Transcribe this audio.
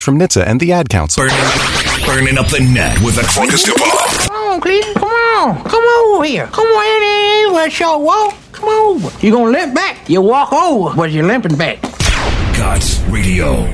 From NHTSA and the Ad Council. Burning up the net with the Crocus DuPont. Come on, Cleveland. Come on. Come over here. Come on in. Let's show walk. Come over. You gonna limp back. You walk over, but you're limping back. Cots Radio.